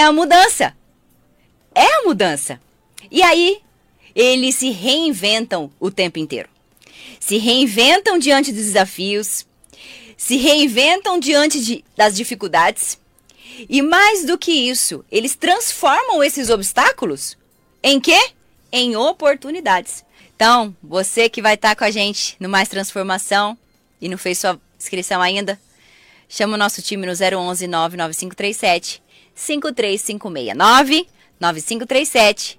é a mudança. É a mudança. E aí, eles se reinventam o tempo inteiro. Se reinventam diante dos desafios, se reinventam diante das dificuldades. E mais do que isso, eles transformam esses obstáculos em quê? Em oportunidades. Então, você que vai estar com a gente no Mais Transformação e não fez sua inscrição ainda, chama o nosso time no 011 99537 5356 99537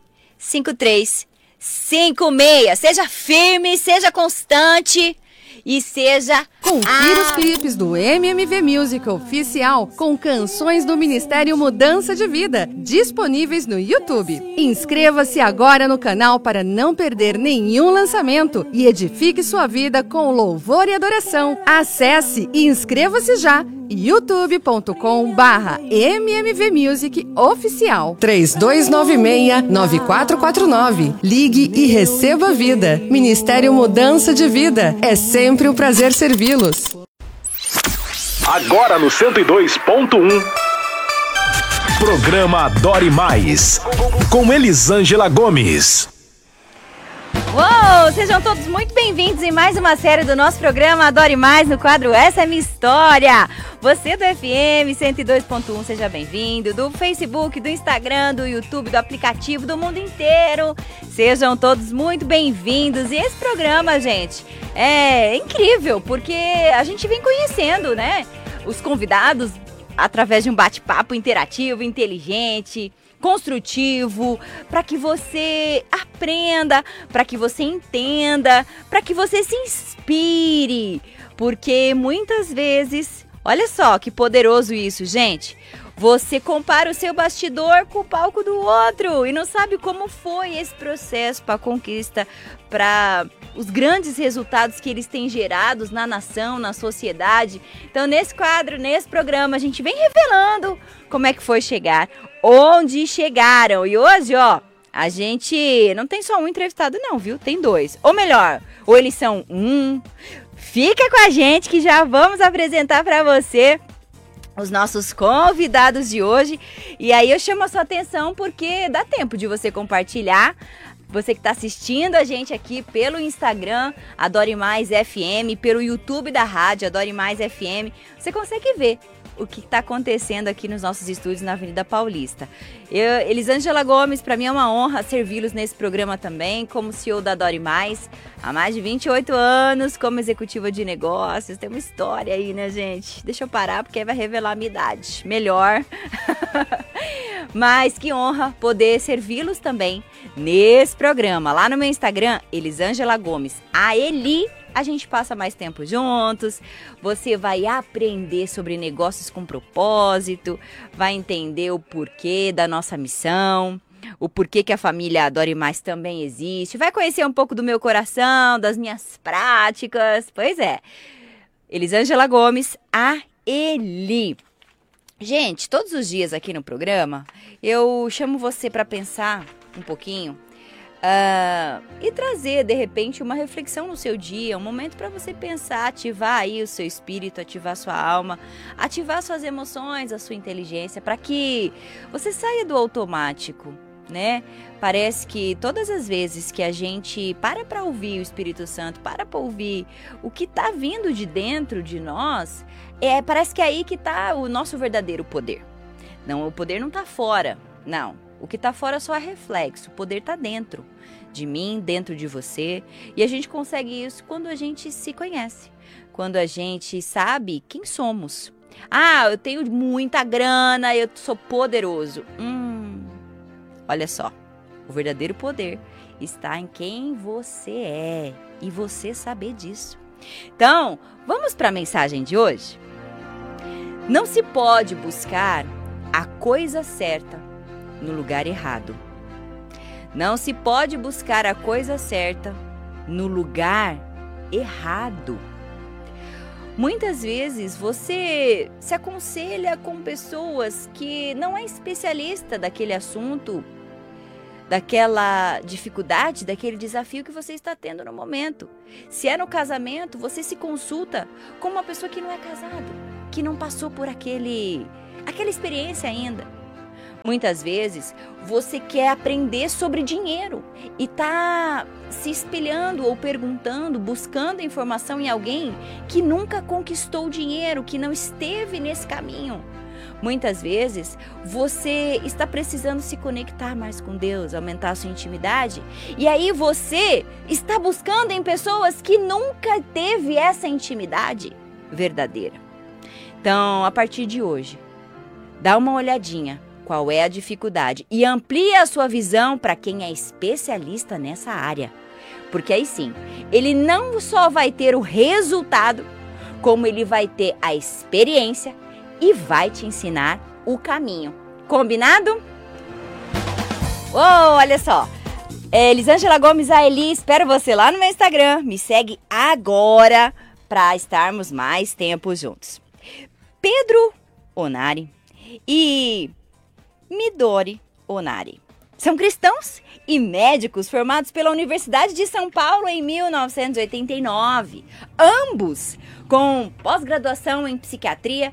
5356. Seja firme, seja constante e seja... Confira os clipes do MMV Music Oficial com canções do Ministério Mudança de Vida, disponíveis no YouTube. Inscreva-se agora no canal para não perder nenhum lançamento e edifique sua vida com louvor e adoração. Acesse e inscreva-se já, youtube.com/MMV Music Oficial. 3296-9449. Ligue e receba vida. Ministério Mudança de Vida. É sempre um prazer servi-los. Agora no 102.1. Programa Adore Mais, com Elisângela Gomes. Uou! Sejam todos muito bem-vindos em mais uma série do nosso programa Adore Mais, no quadro Essa é Minha História. Você do FM 102.1, seja bem-vindo. Do Facebook, do Instagram, do YouTube, do aplicativo, do mundo inteiro. Sejam todos muito bem-vindos. E esse programa, gente, é incrível, porque a gente vem conhecendo, né, os convidados através de um bate-papo interativo, inteligente, construtivo, para que você aprenda, para que você entenda, para que você se inspire, porque muitas vezes, olha só que poderoso isso, gente, você compara o seu bastidor com o palco do outro e não sabe como foi esse processo para a conquista, para os grandes resultados que eles têm gerados na nação, na sociedade. Então, nesse quadro, nesse programa, a gente vem revelando como é que foi chegar, onde chegaram. E hoje, ó, a gente não tem só um entrevistado não, viu? Tem dois. Ou melhor, ou eles são um. Fica com a gente que já vamos apresentar para você os nossos convidados de hoje. E aí eu chamo a sua atenção porque dá tempo de você compartilhar. Você que está assistindo a gente aqui pelo Instagram, Adore Mais FM, pelo YouTube da rádio, Adore Mais FM, você consegue ver o que está acontecendo aqui nos nossos estúdios na Avenida Paulista. Elisângela Gomes, para mim é uma honra servi-los nesse programa também, como CEO da Adore Mais, há mais de 28 anos, como executiva de negócios. Tem uma história aí, né, gente? Deixa eu parar, porque aí vai revelar a minha idade. Melhor. Mas que honra poder servi-los também nesse programa. Lá no meu Instagram, Elisângela Gomes, a Eli. A gente passa mais tempo juntos, você vai aprender sobre negócios com propósito, vai entender o porquê da nossa missão, o porquê que a família Adore Mais também existe, vai conhecer um pouco do meu coração, das minhas práticas. Pois é, Elisângela Gomes, a Eli. Gente, todos os dias aqui no programa, eu chamo você para pensar um pouquinho, e trazer, de repente, uma reflexão no seu dia, um momento para você pensar, ativar aí o seu espírito, ativar sua alma, ativar suas emoções, a sua inteligência, para que você saia do automático, né? Parece que todas as vezes que a gente para ouvir o Espírito Santo, para ouvir o que está vindo de dentro de nós, parece que é aí que está o nosso verdadeiro poder. Não, o poder não está fora, não. O que está fora só é reflexo, o poder está dentro de mim, dentro de você. E a gente consegue isso quando a gente se conhece, quando a gente sabe quem somos. Ah, eu tenho muita grana, eu sou poderoso. Olha só, o verdadeiro poder está em quem você é e você saber disso. Então, vamos para a mensagem de hoje? Não se pode buscar a coisa certa no lugar errado. Não se pode buscar a coisa certa no lugar errado. Muitas vezes você se aconselha com pessoas que não é especialista daquele assunto, daquela dificuldade, daquele desafio que você está tendo no momento. Se é no casamento, você se consulta com uma pessoa que não é casado, que não passou por aquela experiência ainda. Muitas vezes você quer aprender sobre dinheiro e tá se espelhando ou perguntando, buscando informação em alguém que nunca conquistou dinheiro, que não esteve nesse caminho. Muitas vezes você está precisando se conectar mais com Deus, aumentar a sua intimidade, e aí você está buscando em pessoas que nunca teve essa intimidade verdadeira. Então, a partir de hoje, dá uma olhadinha qual é a dificuldade e amplie a sua visão para quem é especialista nessa área. Porque aí sim, ele não só vai ter o resultado, como ele vai ter a experiência e vai te ensinar o caminho. Combinado? Oh, olha só. Elisângela Gomes, a Eli, espero você lá no meu Instagram. Me segue agora para estarmos mais tempo juntos. Pedro Onari e Midori Onari são cristãos e médicos formados pela Universidade de São Paulo em 1989. Ambos com pós-graduação em psiquiatria,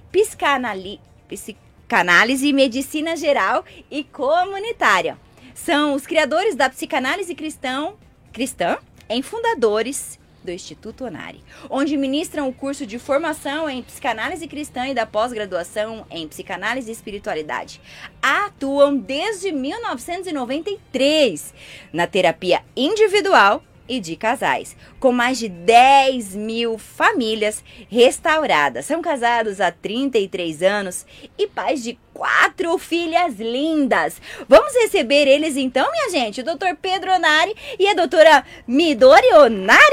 psicanálise, medicina geral e comunitária. São os criadores da psicanálise cristã e fundadores do Instituto Onari, onde ministram o curso de formação em psicanálise cristã e da pós-graduação em psicanálise e espiritualidade. Atuam desde 1993 na terapia individual e de casais, com mais de 10 mil famílias restauradas. São casados há 33 anos e pais de 4 filhas lindas. Vamos receber eles então, minha gente, o Dr. Pedro Onari e a doutora Midori Onari.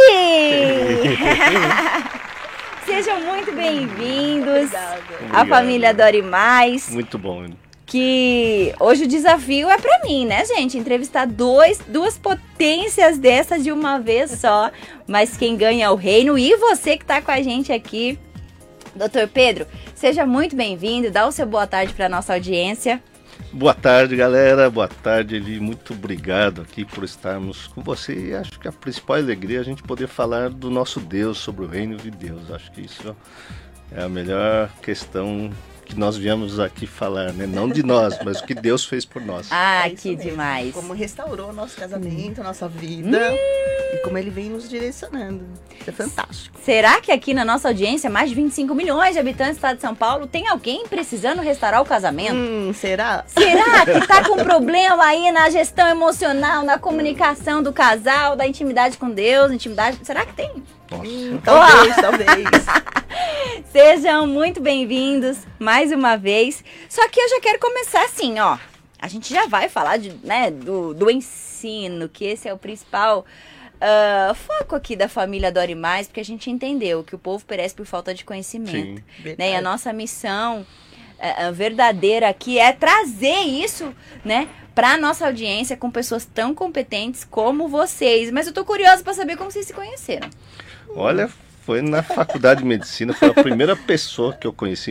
Sejam muito bem-vindos à família Dori Mais. Muito bom. Que hoje o desafio é pra mim, né, gente? Entrevistar duas potências dessas de uma vez só. Mas quem ganha é o reino e você que tá com a gente aqui. Doutor Pedro, seja muito bem-vindo. Dá o seu boa tarde pra nossa audiência. Boa tarde, galera. Boa tarde, Eli. Muito obrigado aqui por estarmos com você. E acho que a principal alegria é a gente poder falar do nosso Deus, sobre o reino de Deus. Acho que isso é a melhor questão que nós viemos aqui falar, né? Não de nós, mas o que Deus fez por nós. Ah, que demais. Como restaurou nosso casamento, nossa vida e como ele vem nos direcionando. Isso é fantástico. Será que aqui na nossa audiência, mais de 25 milhões de habitantes do estado de São Paulo, tem alguém precisando restaurar o casamento? Será? Será que tá com problema aí na gestão emocional, na comunicação do casal, da intimidade com Deus, intimidade... Será que tem? Talvez. Sejam muito bem-vindos mais uma vez. Só que eu já quero começar assim, ó. A gente já vai falar do ensino, que esse é o principal foco aqui da família Dori Mais, porque a gente entendeu que o povo perece por falta de conhecimento. Sim, né? E a nossa missão verdadeira aqui é trazer isso, né, para nossa audiência com pessoas tão competentes como vocês. Mas eu tô curiosa para saber como vocês se conheceram. Olha, foi na faculdade de medicina, foi a primeira pessoa que eu conheci em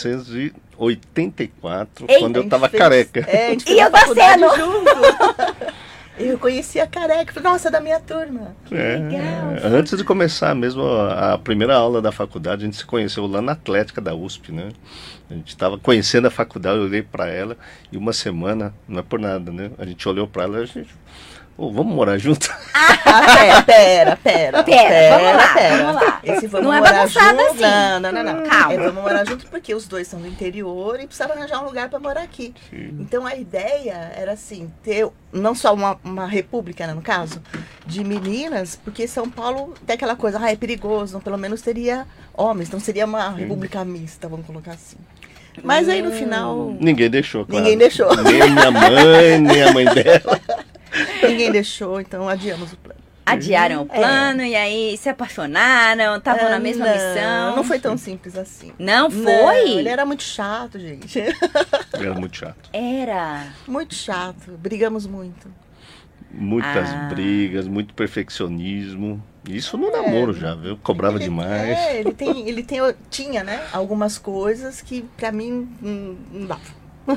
1984, quando eu tava careca. A gente fez a faculdade junto. Eu conheci a careca, falei, nossa, é da minha turma. Legal. Antes de começar mesmo a primeira aula da faculdade, a gente se conheceu lá na Atlética da USP, né? A gente estava conhecendo a faculdade, eu olhei para ela e uma semana, não é por nada, né? A gente olhou para ela e a gente... vamos morar junto? Pera. Vamos lá. Esse vamos não é morar bagunçado junto, assim. Não. Calma. Vamos morar junto porque os dois são do interior e precisavam arranjar um lugar para morar aqui. Sim. Então a ideia era assim, ter não só uma república, né, no caso, de meninas, porque São Paulo tem aquela coisa, é perigoso, pelo menos teria homens, então seria uma república mista, vamos colocar assim. Mas aí no final... Ninguém deixou, claro. Ninguém deixou. Nem minha mãe, nem a mãe dela. Ninguém deixou, então adiamos o plano. Adiaram o plano e aí se apaixonaram, estavam na mesma missão. Não foi tão simples assim. Não foi? Não, ele era muito chato, gente. Era muito chato. Era. Muito chato. Brigamos muito. Muitas brigas, muito perfeccionismo. Isso no namoro já, viu? Cobrava demais. Tinha, né? Algumas coisas que pra mim não dava.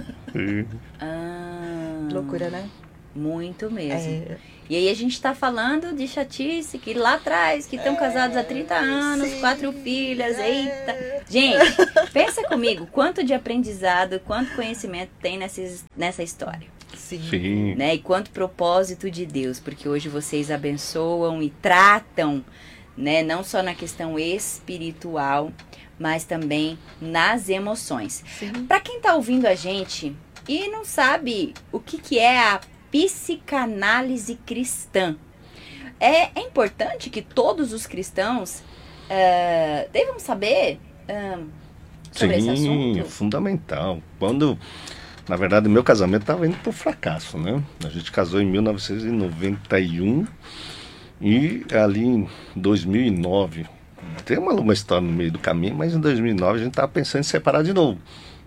Loucura, né? Muito mesmo. E aí a gente tá falando de chatice, que lá atrás, que estão casados há 30 anos, sim, 4 filhas, eita. Gente, pensa comigo, quanto de aprendizado, quanto conhecimento tem nessa história. Sim. Né? E quanto propósito de Deus, porque hoje vocês abençoam e tratam, né? Não só na questão espiritual, mas também nas emoções. Para quem está ouvindo a gente e não sabe o que é a psicanálise cristã, é importante que todos os cristãos devam saber sobre esse assunto? Sim, fundamental. Na verdade, meu casamento estava indo para o fracasso, né? A gente casou em 1991 e ali em 2009, tem uma história no meio do caminho, mas em 2009 a gente estava pensando em separar de novo.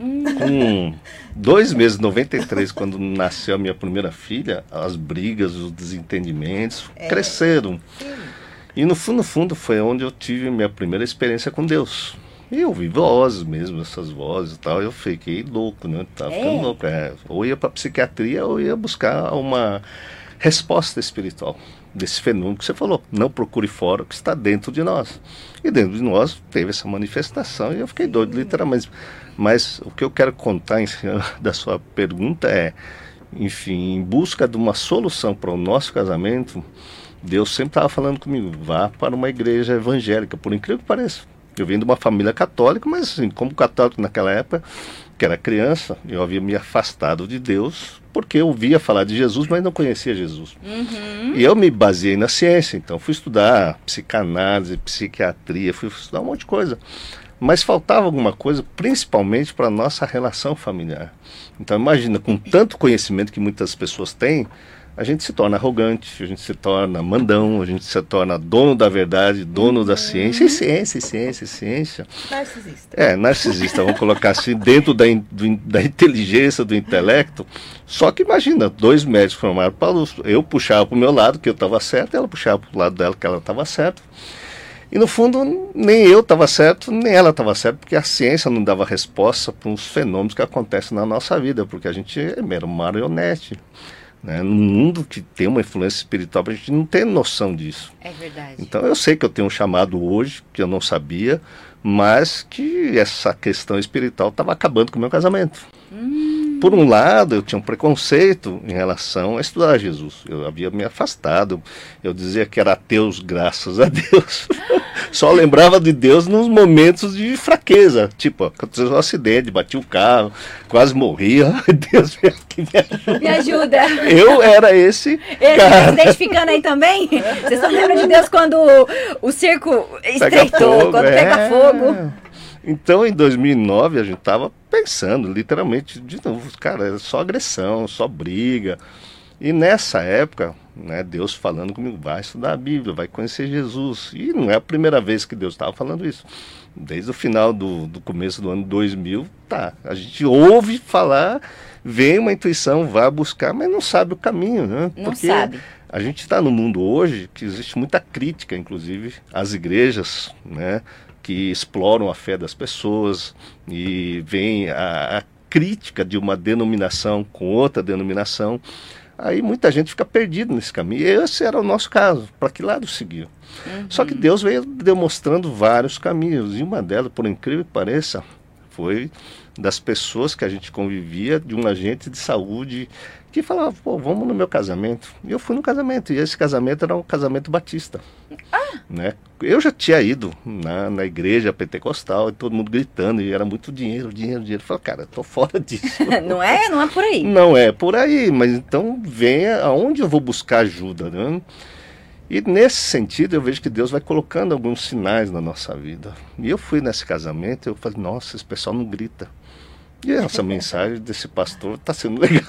Com 2 meses, 93, quando nasceu a minha primeira filha, as brigas, os desentendimentos cresceram. E no fundo foi onde eu tive minha primeira experiência com Deus. E eu ouvi vozes mesmo, essas vozes e tal, eu fiquei louco, né? Tava ficando louco. Ou ia para psiquiatria ou ia buscar uma resposta espiritual desse fenômeno que você falou. Não procure fora o que está dentro de nós. E dentro de nós teve essa manifestação e eu fiquei doido, literalmente. Mas o que eu quero contar em cima da sua pergunta é, enfim, em busca de uma solução para o nosso casamento, Deus sempre estava falando comigo, vá para uma igreja evangélica, por incrível que pareça. Eu venho de uma família católica, mas assim, como católico naquela época, que era criança, eu havia me afastado de Deus, porque eu ouvia falar de Jesus, mas não conhecia Jesus. E eu me baseei na ciência, então fui estudar psicanálise, psiquiatria, fui estudar um monte de coisa. Mas faltava alguma coisa, principalmente para a nossa relação familiar. Então imagina, com tanto conhecimento que muitas pessoas têm, a gente se torna arrogante, a gente se torna mandão, a gente se torna dono da verdade, dono da ciência. E ciência. Narcisista. Narcisista, vamos colocar assim, dentro da inteligência, do intelecto. Só que imagina, 2 médicos formaram para luz. Eu puxava para o meu lado, que eu estava certo, ela puxava para o lado dela, que ela estava certa. E no fundo, nem eu estava certo, nem ela estava certa, porque a ciência não dava resposta para os fenômenos que acontecem na nossa vida, porque a gente é mero marionete. Né? No mundo que tem uma influência espiritual, a gente não tem noção disso. É verdade. Então eu sei que eu tenho um chamado hoje, que eu não sabia, mas que essa questão espiritual estava acabando com o meu casamento. Por um lado, eu tinha um preconceito em relação a estudar Jesus. Eu havia me afastado. Eu dizia que era ateu, graças a Deus. Só lembrava de Deus nos momentos de fraqueza. Tipo, aconteceu um acidente, bati o carro, quase morri. Ai, Deus, vem aqui, me ajuda. Me ajuda. Eu era esse cara. Se identificando aí também? Vocês só lembram de Deus quando o circo estreitou, quando pega fogo. Então, em 2009, a gente estava pensando, literalmente, de novo, cara, é só agressão, só briga. E nessa época, né, Deus falando comigo, vai estudar a Bíblia, vai conhecer Jesus. E não é a primeira vez que Deus estava falando isso. Desde o final do começo do ano 2000, a gente ouve falar, vem uma intuição, vai buscar, mas não sabe o caminho, né? Não Porque sabe. A gente está no mundo hoje que existe muita crítica, inclusive, às igrejas, né? Que exploram a fé das pessoas e vem a crítica de uma denominação com outra denominação. Aí muita gente fica perdida nesse caminho. E esse era o nosso caso, para que lado seguir? Só que Deus veio demonstrando vários caminhos, e uma delas, por incrível que pareça, foi das pessoas que a gente convivia, de um agente de saúde que falava, pô, vamos no meu casamento. E eu fui no casamento, e esse casamento era um casamento batista. Né? Eu já tinha ido na igreja pentecostal, e todo mundo gritando, e era muito dinheiro. Eu falei, cara, eu tô fora disso. Não é por aí. Não é por aí, mas então venha aonde eu vou buscar ajuda, né? E nesse sentido eu vejo que Deus vai colocando alguns sinais na nossa vida. E eu fui nesse casamento, eu falei, nossa, esse pessoal não grita. E essa mensagem desse pastor está sendo legal.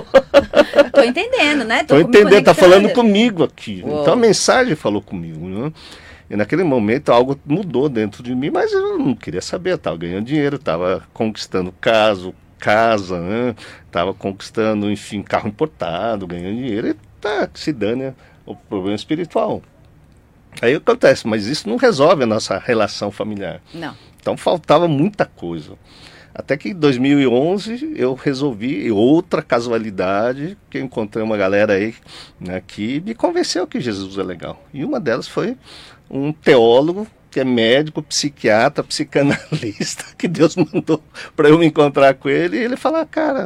Tô entendendo, né? Tô entendendo, tá falando comigo aqui. Uou. Então a mensagem falou comigo, né? E naquele momento algo mudou dentro de mim, mas eu não queria saber, eu estava ganhando dinheiro, estava conquistando casa, né? Estava conquistando, enfim, carro importado, ganhando dinheiro, e se dane o problema espiritual. Aí acontece, mas isso não resolve a nossa relação familiar. Não. Então faltava muita coisa. Até que em 2011 eu resolvi, outra casualidade, que eu encontrei uma galera aí, né, que me convenceu que Jesus é legal. E uma delas foi um teólogo que é médico, psiquiatra, psicanalista, que Deus mandou para eu me encontrar com ele, e ele fala, cara,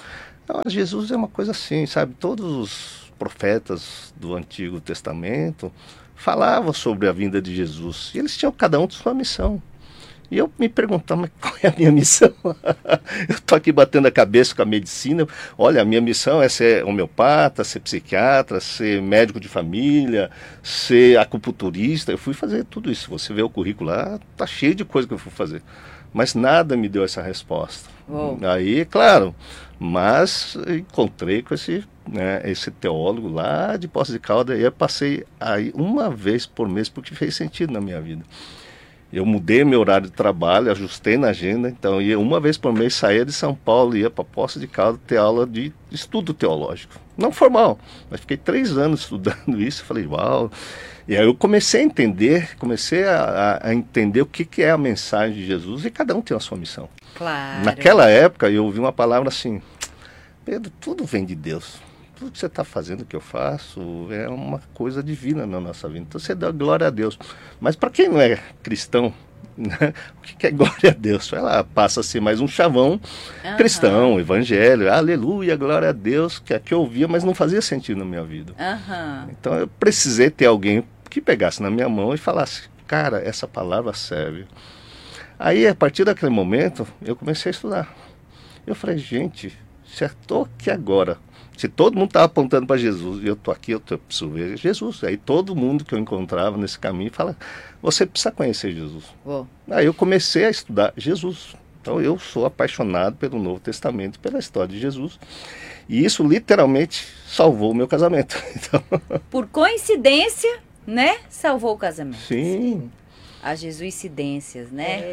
Jesus é uma coisa assim, sabe? Todos os profetas do Antigo Testamento falavam sobre a vinda de Jesus, e eles tinham cada um de sua missão. E eu me perguntava, mas qual é a minha missão? Eu estou aqui batendo a cabeça com a medicina. Olha, a minha missão é ser homeopata, ser psiquiatra, ser médico de família, ser acupunturista. Eu fui fazer tudo isso. Você vê o currículo lá, tá cheio de coisa que eu fui fazer. Mas nada me deu essa resposta. Aí, claro, mas encontrei com esse teólogo lá de Poços de Caldas, e eu passei aí uma vez por mês, porque fez sentido na minha vida. Eu mudei meu horário de trabalho, ajustei na agenda, então ia uma vez por mês, saía de São Paulo, ia para Poços de Caldas ter aula de estudo teológico. Não formal, mas fiquei 3 anos estudando isso, falei, uau. E aí eu comecei a entender, entender o que é a mensagem de Jesus, e cada um tem a sua missão. Claro. Naquela época eu ouvi uma palavra assim, Pedro, tudo vem de Deus. Tudo que você está fazendo, que eu faço, é uma coisa divina na nossa vida. Então você dá glória a Deus. Mas para quem não é cristão, né, o que é glória a Deus? Ela passa a ser mais um chavão cristão, evangelho, aleluia, glória a Deus, que eu ouvia, mas não fazia sentido na minha vida. Então eu precisei ter alguém que pegasse na minha mão e falasse, cara, essa palavra serve. Aí, a partir daquele momento, eu comecei a estudar. Eu falei, gente, se eu estou aqui agora, se todo mundo estava apontando para Jesus, e eu estou aqui, eu preciso ver Jesus. Aí todo mundo que eu encontrava nesse caminho fala, você precisa conhecer Jesus. Aí eu comecei a estudar Jesus. Então eu sou apaixonado pelo Novo Testamento, pela história de Jesus. E isso literalmente salvou o meu casamento. Então... Por coincidência, né? Salvou o casamento. Sim. As jesuicidências,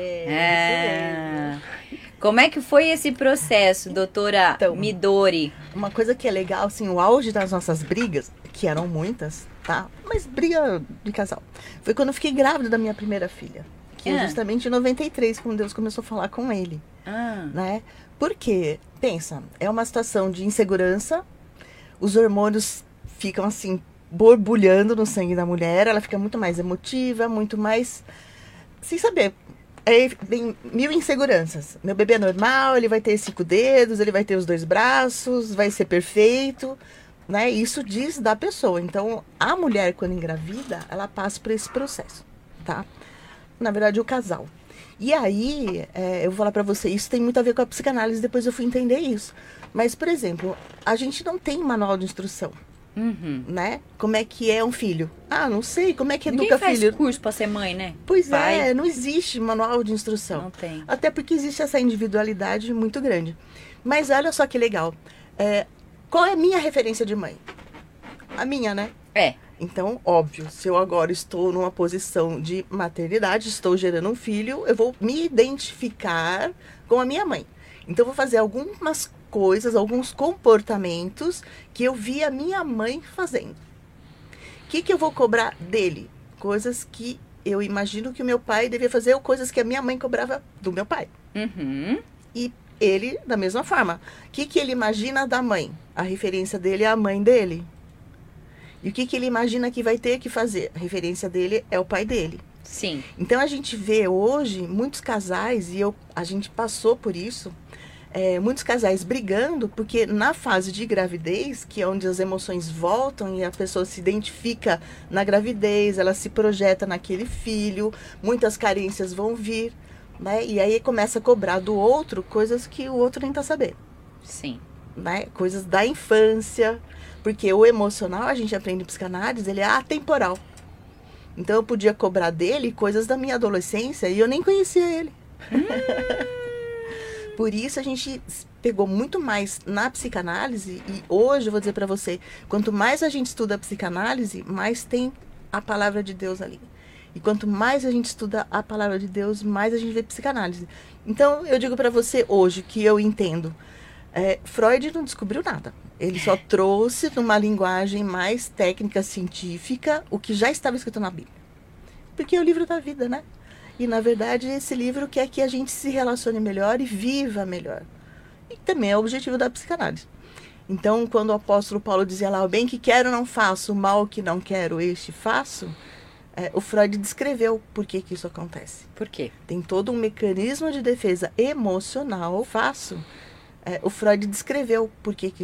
né? Como é que foi esse processo, doutora Midori? Uma coisa que é legal, assim, o auge das nossas brigas, que eram muitas, tá? Mas briga de casal. Foi quando eu fiquei grávida da minha primeira filha. Que é justamente em 93, quando Deus começou a falar com ele. Né? Porque, pensa, é uma situação de insegurança, os hormônios ficam assim, borbulhando no sangue da mulher, ela fica muito mais emotiva, muito mais... Sem saber... Tem 1000 inseguranças. Meu bebê é normal, ele vai ter 5 dedos, ele vai ter os 2 braços, vai ser perfeito, né? Isso diz da pessoa. Então, a mulher, quando engravida, ela passa por esse processo, tá? Na verdade, o casal. E aí, eu vou falar pra você, isso tem muito a ver com a psicanálise, depois eu fui entender isso. Mas, por exemplo, a gente não tem manual de instrução. Né? Como é que é um filho? Não sei, como é que educa filho? Ninguém faz curso pra ser mãe, né? Pois não existe manual de instrução. Não tem. Até porque existe essa individualidade muito grande. Mas olha só que legal. Qual é a minha referência de mãe? A minha, né? Então, óbvio, se eu agora estou numa posição de maternidade, estou gerando um filho, eu vou me identificar com a minha mãe. Então, eu vou fazer algumas coisas, alguns comportamentos que eu vi a minha mãe fazendo. O que eu vou cobrar dele? Coisas que eu imagino que o meu pai devia fazer, ou coisas que a minha mãe cobrava do meu pai. E ele, da mesma forma. O que ele imagina da mãe? A referência dele é a mãe dele. E o que ele imagina que vai ter que fazer? A referência dele é o pai dele. Sim. Então, a gente vê hoje muitos casais, e a gente passou por isso, muitos casais brigando, porque na fase de gravidez, que é onde as emoções voltam e a pessoa se identifica na gravidez, ela se projeta naquele filho, muitas carências vão vir, né? E aí começa a cobrar do outro coisas que o outro nem tá sabendo. Sim. Né? Coisas da infância, porque o emocional, a gente aprende em psicanálise, ele é atemporal. Então eu podia cobrar dele coisas da minha adolescência e eu nem conhecia ele. Por isso a gente pegou muito mais na psicanálise, e hoje eu vou dizer para você, quanto mais a gente estuda a psicanálise, mais tem a palavra de Deus ali. E quanto mais a gente estuda a palavra de Deus, mais a gente vê psicanálise. Então eu digo para você hoje que eu entendo, Freud não descobriu nada. Ele só trouxe numa linguagem mais técnica, científica, o que já estava escrito na Bíblia. Porque é o livro da vida, né? E, na verdade, esse livro quer que a gente se relacione melhor e viva melhor. E também é o objetivo da psicanálise. Então, quando o apóstolo Paulo dizia lá, o bem que quero não faço, o mal que não quero, este faço, o Freud descreveu por que isso acontece. Por quê? Tem todo um mecanismo de defesa emocional. O Freud descreveu por que isso